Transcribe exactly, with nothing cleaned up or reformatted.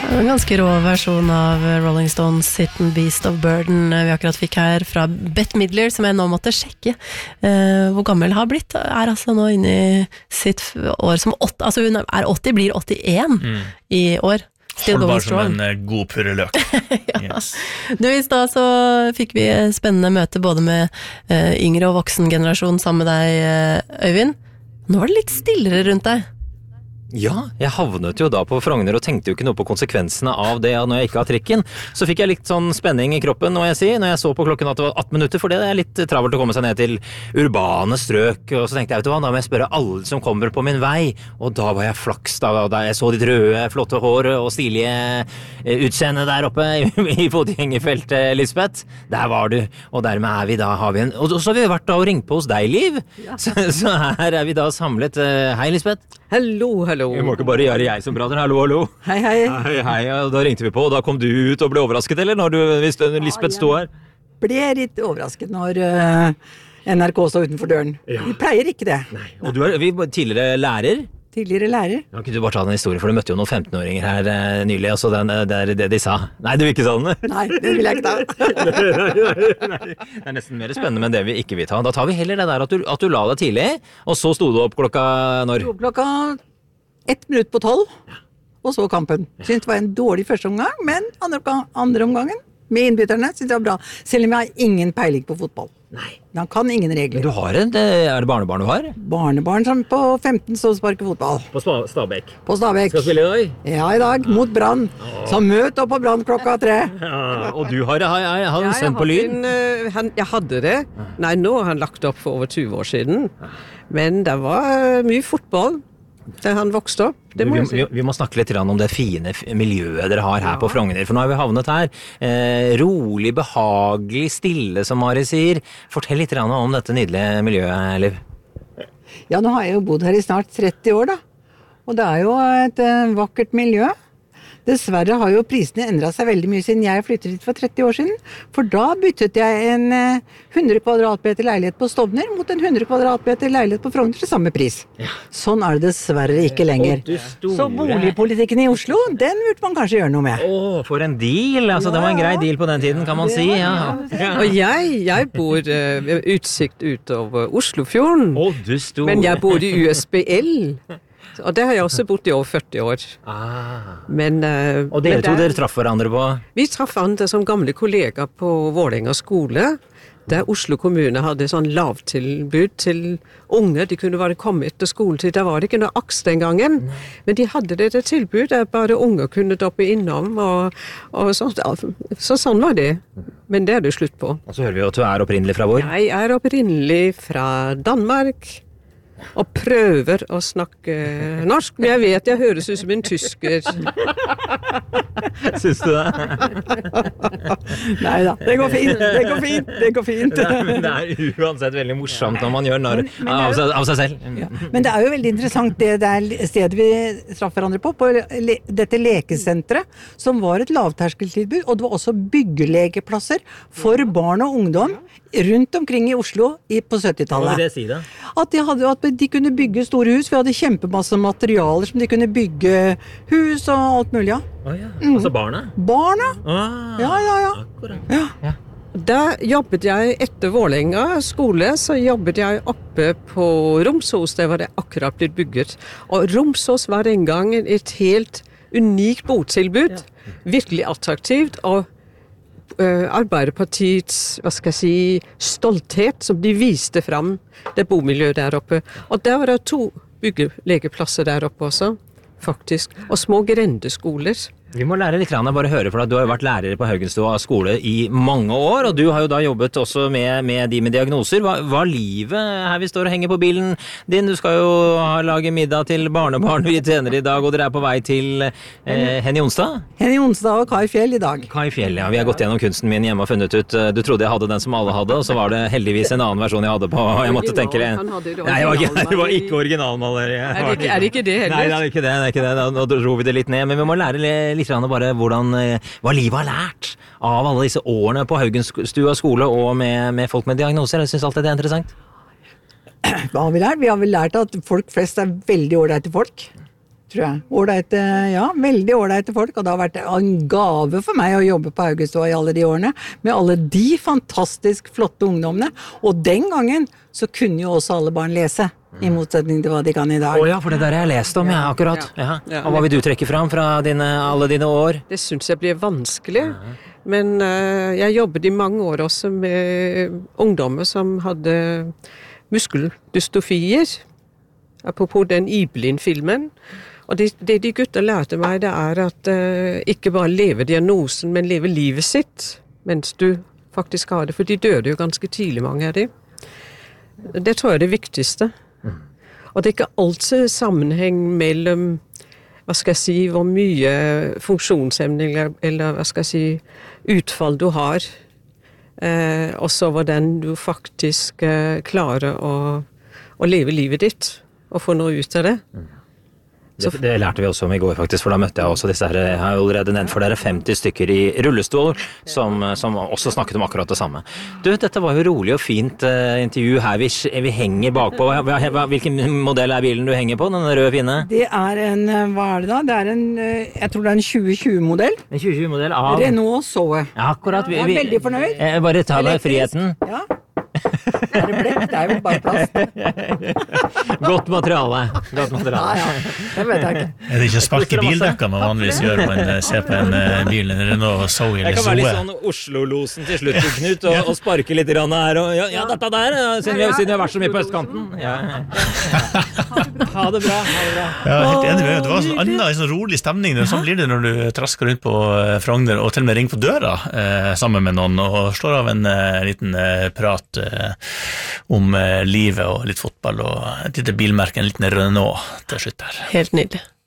En ganske rå versjon av Rolling Stones Sit and Beast of Burden vi akkurat fikk her fra Bette Midler, som jeg nå måtte sjekke uh, hvor gammel har blitt. Er altså nå inne i sitt år som åtte, altså hun er åtti, blir åttien mm. i år. Holdbar som en uh, god purreløk. Ja. Yes. Du, i sted så fikk vi spennende møte både med uh, yngre og voksen generasjon sammen med deg, uh, Øyvind. Nå var det litt stillere rundt deg. Ja, jeg havnet jo da på Frogner og tenkte jo ikke noe på konsekvensene av det når jeg ikke har trikken. Så fikk jeg litt sånn spenning i kroppen, må jeg si, når jeg så på klokken at det var atten minutter, for det er litt travelt å komme seg ned til urbane strøk. Og så tenkte jeg, vet du hva, da må jeg spørre alle som kommer på min vei. Og da var jeg flaks, da, da jeg så ditt røde, flotte hår og stilige utseende der oppe i, i fotgjengerfeltet, Lisbeth. Der var du, og dermed er vi da, har vi en... Og så har vi vært da og ringt på hos deg, Liv. Ja. Så, så her er vi da samlet. Hei, Lisbeth. Hallo, hallo. Jeg må ikke bare gjøre jeg som prater. Hallo, hallo. Hei, hei. Hei, hei. Da ringte vi på, og da kom du ut og ble overrasket, eller? Når du, hvis Lisbeth stod her? Ble litt overrasket når uh, N R K stod utenfor døren. Ja. Vi pleier ikke det. Nei. Og du er vi, tidligere lærer? Tidligere lærer. Ja, kunne du bare ta den historien, for du møtte jo noen femten-åringer her uh, nylig, og så den, det er det de sa. Nei, du vil ikke sa den? Nei, det vil jeg ikke ta. Nei, det er nesten mer spennende enn det vi ikke vil ta. Da tar vi heller det der at du, at du la deg tidlig, og så stod du opp klokka når? Stod opp klokka ett minutt på tolv, og så kampen. Synes det var en dårlig første omgang, men andre, andre omgangen med innbytterne synes det var bra. Selv om jeg har ingen peiling på fotball. Nei. Han kan ingen regler. Men du har en, er det barnebarn du har? Barnebarn som på femten står og sparker fotball. På Stabæk? På Stabæk. Skal spille i dag? Ja, i dag, mot Brann. Så møt opp på Brann klokka tre. Ja, og du har, har, har, har ja, sendt på lyd? En, uh, han, jeg hadde det. Nei, nå har han lagt opp for over tyve år siden. Men det var uh, mye fotball da han vokste opp. Det må vi, si. vi, vi må snakke litt om det fine miljøet dere har her ja. På Frogner, for nå har vi havnet her. Eh, rolig, behagelig, stille, som Mari sier. Fortell litt om dette nydelige miljøet, Liv. Ja, nå har jeg jo bodd her i snart tretti år, da. Og det er jo et uh, vakkert miljø. Dessverre har jo prisene endret seg veldig mye siden jeg flyttet hit for tretti år siden. For da byttet jeg en hundre kvadratmeter leilighet på Stovner mot en hundre kvadratmeter leilighet på Frogner til samme pris. Ja. Sånn er det dessverre ikke lenger. Så boligpolitikken i Oslo, den burde man kanskje gjøre noe med. Åh, for en deal! Altså, ja, det var en grei deal på den tiden, kan man si. Ja. Ja. Og jeg, jeg bor uh, utsikt utover Oslofjorden. Åh, du sto... Men jeg bor i U S B L. Og det har jeg også bodd i over førti år. Ah. Men, uh, og dere to, dere traff hverandre på? Vi traff hverandre som gamle kollegaer på Vålerenga skole, der Oslo kommune hadde sånn lavtilbud til unge. De kunne bare komme etter skoletid. Der var det ikke noe aks den gangen. Nei. Men de hadde det til tilbud der bare unge kunne doppe innom. Og, og så, så sånn var det. Men det er det slutt på. Og så hører vi at du er opprinnelig fra hvor? Jeg er opprinnelig fra Danmark. Og prøver å snakke norsk, men jeg vet jeg høres ut som en tysker. Syns du det? Neida, det går fint, det går fint, det går fint. Det er, det er uansett veldig morsomt når man gjør narr av, av seg selv. Ja. Men det er jo veldig interessant det, det er stedet vi traff hverandre på, på le, dette lekesentret, som var et lavterskeltilbud, og det var også byggelekeplasser for barn og ungdom rundt omkring i Oslo i, på syttitallet. Hva vil det si da? At de, hadde, at de kunne bygge store hus. Vi hadde kjempemasse materialer som de kunne bygge hus og alt mulig. Ja. Oh, ja. Mm. Altså barna? Barna? Ah, ja, ja, ja. Akkurat. Ja. Ja. Da jobbet jeg etter Vålerenga skole, så jobbet jeg oppe på Romsås, der var det akkurat blitt bygget. Og Romsås var den gangen et helt unikt botilbud. Ja. Virkelig attraktivt, og Uh, Arbeiderpartiets, hva skal jeg si, stolthet som de viste frem det bomiljøet der oppe. Og der var det to byggelekeplasser der oppe også, faktisk. Og små grendeskoler. Vi må lære litt, bare høre, for du har jo vært lærer på Haugenstua skole i mange år, og du har jo da jobbet også med, med de med diagnoser. Hva, hva livet her vi står og henger på bilen din? Du skal jo ha lage middag til barnebarn vi tjener i dag, og dere er på vei til eh, Henny Onsdag? Henny Onsdag og Kai Fjell i dag. Kai Fjell, ja. Vi har gått gjennom kunsten min hjemme og funnet ut, du trodde jeg hadde den som alle hadde, og så var det heldigvis en annen versjon jeg hadde på, og jeg måtte tenke det. Nei, jeg var ikke, jeg var ikke originalmaler. Er det ikke, er det ikke det heller? Nei, det er ikke det, det er ikke det. Nå dro vi det litt ned, men vi må lære litt litt bare hvordan, hva livet har lært av alle disse årene på Haugenstua skole og med, med folk med diagnoser. Jeg synes alltid det er interessant. Hva har vi lært? Vi har vel lært at folk flest er veldig ordentlige folk. tror jeg. Ålreite, ja, veldig ålreite folk, og det har vært en gave for meg å jobbe på Haugenstua i alle de årene, med alle de fantastisk flotte ungdommene, og den gangen så kunne jo også alle barn lese, i motsetning til hva de kan i dag. Åja, for det der har jeg lest om, ja, akkurat. Ja. Ja. Og hva vil du trekke fram fra dine, alle dine år? Det synes jeg blir vanskelig, men uh, jeg jobbet i mange år også med ungdommer som hadde muskeldystofier, apropos den Ibelin-filmen. Og det, det de gutter lærte meg, det er at uh, ikke bare leve diagnosen, men leve livet sitt, mens du faktisk har det, for de døde jo ganske tidlig, mange av de. Det tror jeg er det viktigste. Mm. Og det er ikke alltid sammenheng mellom, hva skal jeg si, hvor mye funksjonshemning, eller, eller hva skal jeg si, utfall du har, uh, og så hvordan du faktisk uh, klarer å, å leve livet ditt, og få noe ut av det. Mm. Det, det lærte vi også om i går faktisk, for da møtte jeg også disse her, jeg har jo allerede nevnt for dere femti stykker i rullestol, som, som også snakket om akkurat det samme. Du, dette var jo rolig og fint uh, intervju her, vi, vi henger bakpå. Hva, hva, hvilken modell er bilen du henger på, den røde fine? Det er en, hva er det da? Det er en, jeg tror det er en tjue tjue-modell. En tjue tjue-modell av? Renault Zoe. Ja, akkurat. Vi, jeg er veldig fornøyd. Eh, bare ta deg friheten. Ja. Er det blekk? Det er jo bare plast. Godt materiale. Godt materiale. Ja, ja. Det vet jeg ikke. Er det ikke spark i bildekka man vanligvis gjør når man ser på en uh, bil, en Renault Zoe eller Zoe? Jeg kan være litt sånn Oslo-losen til slutt, Knut, og, og sparke litt grann her. Og, ja, ja, dette der, siden vi, siden vi har vært så mye på østkanten. Ja. Ha det bra, ha det bra. Ja, helt enig med. Det var en sånn annen, en sånn rolig stemning. Sånn blir det når du trasker rundt på Frogner, og til og med ringer på døra eh, sammen med noen, og slår av en eh, liten eh, prat eh, om eh, livet og litt fotball, og et lite bilmerke, en liten Renault til slutt her. Helt nydelig.